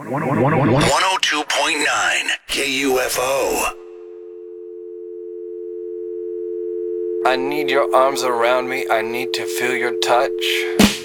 102.9 KUFO. I need your arms around me. I need to feel your touch.